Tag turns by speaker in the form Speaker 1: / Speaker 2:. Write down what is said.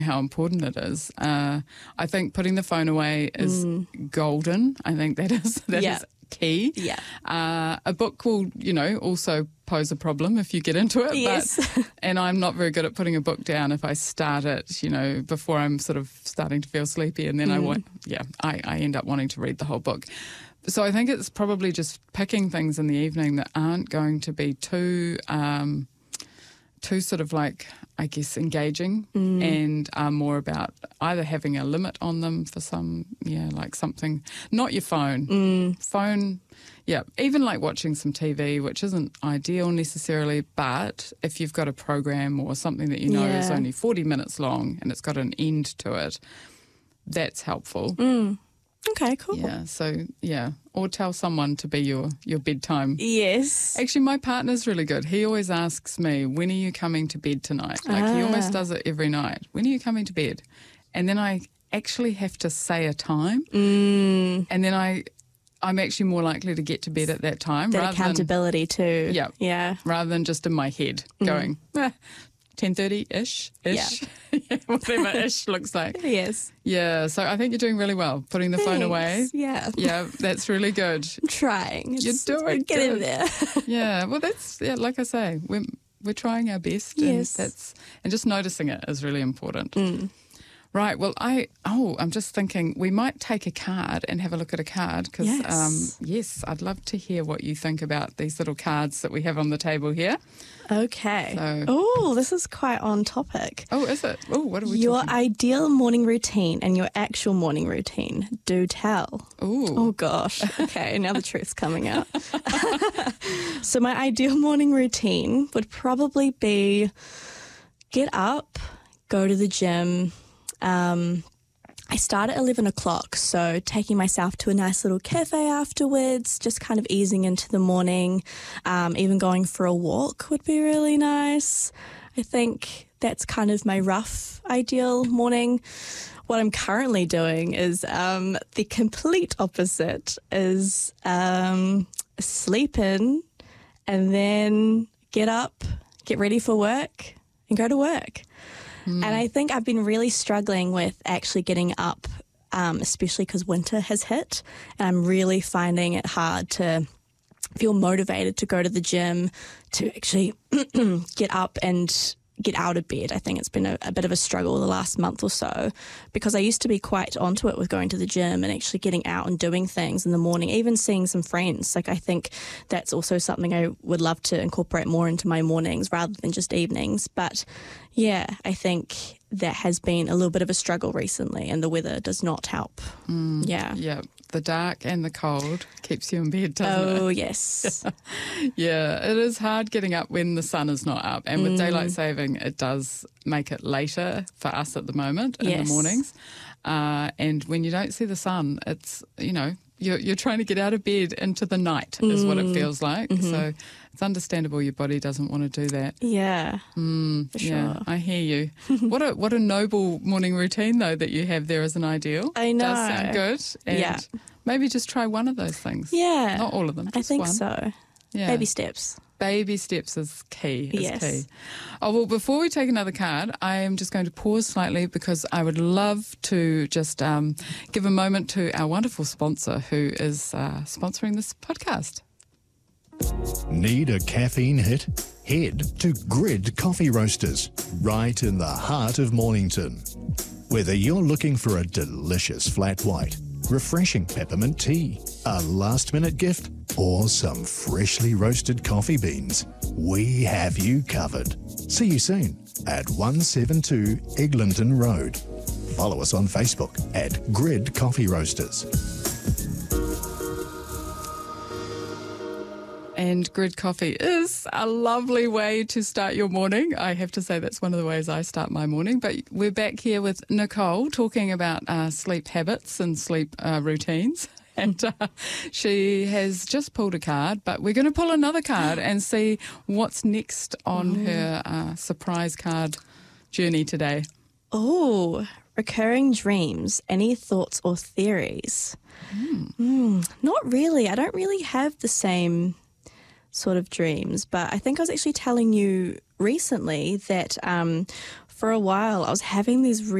Speaker 1: how important it is. I think putting the phone away is golden. I think that is key.
Speaker 2: Yeah.
Speaker 1: A book will, also pose a problem if you get into it.
Speaker 2: Yes.
Speaker 1: And I'm not very good at putting a book down if I start it, before I'm sort of starting to feel sleepy, and then I end up wanting to read the whole book. So I think it's probably just picking things in the evening that aren't going to be too sort of like, I guess, engaging and are more about either having a limit on them for some, like something, not your phone. Phone, even like watching some TV, which isn't ideal necessarily, but if you've got a program or something that is only 40 minutes long and it's got an end to it, that's helpful.
Speaker 2: Okay, cool.
Speaker 1: Yeah, so, or tell someone to be your bedtime.
Speaker 2: Yes.
Speaker 1: Actually, my partner's really good. He always asks me, when are you coming to bed tonight? Like, he almost does it every night. When are you coming to bed? And then I actually have to say a time. And then I'm actually more likely to get to bed at that time.
Speaker 2: That accountability too.
Speaker 1: Yeah. Rather than just in my head going, 10:30-ish. Whatever ish looks like.
Speaker 2: Yes.
Speaker 1: Yeah, so I think you're doing really well, putting the phone away.
Speaker 2: Yeah.
Speaker 1: Yeah, that's really good.
Speaker 2: I'm trying.
Speaker 1: You're doing
Speaker 2: Get
Speaker 1: good.
Speaker 2: in there.
Speaker 1: Yeah, well, that's, like I say, we're trying our best.
Speaker 2: Yes.
Speaker 1: And just noticing it is really important. Right, well, I'm just thinking we might take a card and have a look at a card because,
Speaker 2: Yes.
Speaker 1: I'd love to hear what you think about these little cards that we have on the table here.
Speaker 2: Okay.
Speaker 1: So,
Speaker 2: this is quite on topic.
Speaker 1: Oh, is it? Oh, what are we
Speaker 2: Your
Speaker 1: talking?
Speaker 2: ideal morning routine and your actual morning routine. Do tell.
Speaker 1: Ooh.
Speaker 2: Oh, gosh. Okay, now the truth's coming out. So my ideal morning routine would probably be get up, go to the gym. I start at 11 o'clock, so taking myself to a nice little cafe afterwards, just kind of easing into the morning. Even going for a walk would be really nice. I think that's kind of my rough ideal morning. What I'm currently doing is the complete opposite, is sleep in and then get up, get ready for work and go to work. And I think I've been really struggling with actually getting up, especially because winter has hit, and I'm really finding it hard to feel motivated to go to the gym, to actually get up and get out of bed. I think it's been a bit of a struggle the last month or so, because I used to be quite onto it with going to the gym and actually getting out and doing things in the morning, even seeing some friends. Like, I think that's also something I would love to incorporate more into my mornings rather than just evenings. But yeah, I think that has been a little bit of a struggle recently, and the weather does not help.
Speaker 1: Yeah, the dark and the cold keeps you in bed, doesn't it?
Speaker 2: Oh, yes.
Speaker 1: Yeah, it is hard getting up when the sun is not up. And with daylight saving, it does make it later for us at the moment in the mornings. And when you don't see the sun, it's, you're trying to get out of bed into the night is what it feels like. So it's understandable your body doesn't want to do that.
Speaker 2: Yeah, for sure.
Speaker 1: Yeah, I hear you. What a noble morning routine, though, that you have there as an ideal.
Speaker 2: I know.
Speaker 1: Does sound good. And maybe just try one of those things.
Speaker 2: Yeah.
Speaker 1: Not all of them,
Speaker 2: I
Speaker 1: just
Speaker 2: think
Speaker 1: one.
Speaker 2: so.
Speaker 1: Yeah.
Speaker 2: Baby steps.
Speaker 1: Baby steps is key.
Speaker 2: Yes.
Speaker 1: Oh, well, before we take another card, I am just going to pause slightly because I would love to just give a moment to our wonderful sponsor who is sponsoring this podcast.
Speaker 3: Need a caffeine hit? Head to Grid Coffee Roasters, right in the heart of Mornington. Whether you're looking for a delicious flat white, refreshing peppermint tea, a last-minute gift, or some freshly roasted coffee beans, we have you covered. See you soon at 172 Eglinton Road. Follow us on Facebook at Grid Coffee Roasters.
Speaker 1: And Grid Coffee is a lovely way to start your morning. I have to say that's one of the ways I start my morning. But we're back here with Nicole talking about sleep habits and sleep routines. And she has just pulled a card, but we're going to pull another card and see what's next on her surprise card journey today.
Speaker 2: Oh, recurring dreams. Any thoughts or theories? Not really. I don't really have the same sort of dreams, but I think I was actually telling you recently that for a while, I was having these